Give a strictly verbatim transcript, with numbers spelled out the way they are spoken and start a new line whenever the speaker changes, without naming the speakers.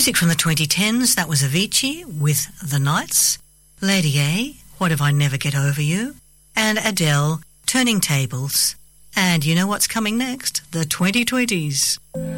Music from the twenty tens, that was Avicii with The Nights, Lady A, What If I Never Get Over You, and Adele, Turning Tables. And you know what's coming next? The twenty twenties.